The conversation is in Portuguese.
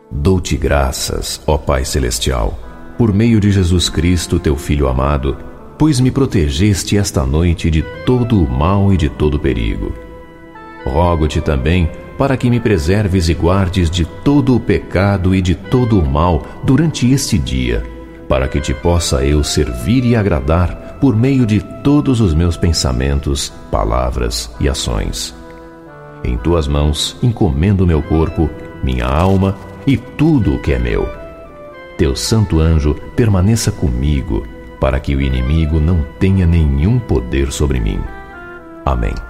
Dou-te graças, ó Pai Celestial, por meio de Jesus Cristo, teu Filho amado, pois me protegeste esta noite de todo o mal e de todo o perigo. Rogo-te também para que me preserves e guardes de todo o pecado e de todo o mal durante este dia, para que te possa eu servir e agradar por meio de todos os meus pensamentos, palavras e ações. Em tuas mãos encomendo meu corpo, minha alma e tudo o que é meu. Teu santo anjo permaneça comigo, para que o inimigo não tenha nenhum poder sobre mim. Amém.